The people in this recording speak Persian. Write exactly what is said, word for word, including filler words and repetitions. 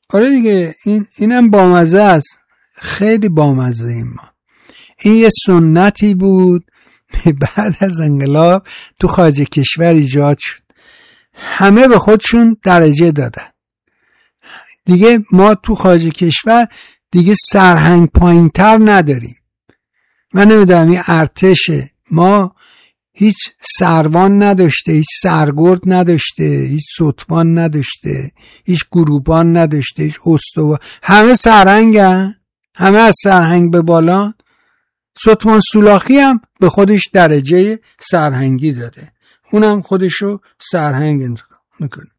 آره دیگه، این اینم بامزه است، خیلی بامزه. این ما این یه سنتی بود بعد از انقلاب تو خارج کشور ایجاد شد، همه به خودشون درجه دادن دیگه. ما تو خارج کشور دیگه سرهنگ پایین تر نداریم. من نمیدونم این ارتشه، ما هیچ سروان نداشته، هیچ سرگرد نداشته، هیچ ستوان نداشته، هیچ گروبان نداشته، هیچ استوان، همه سرهنگن، همه از سرهنگ به بالا. ستوان سولاخی هم به خودش درجه سرهنگی داده، اونم خودشو سرهنگ انتخاب میکنه.